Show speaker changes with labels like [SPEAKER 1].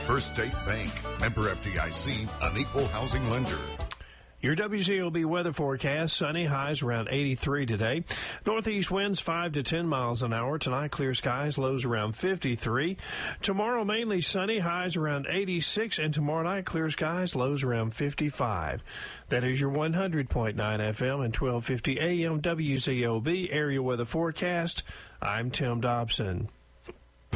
[SPEAKER 1] First State Bank, member FDIC, an equal housing lender.
[SPEAKER 2] Your WZOB weather forecast, sunny, highs around 83 today. Northeast winds 5 to 10 miles an hour. Tonight, clear skies, lows around 53. Tomorrow, mainly sunny, highs around 86. And tomorrow night, clear skies, lows around 55. That is your 100.9 FM and 1250 AM WZOB area weather forecast. I'm Tim Dobson.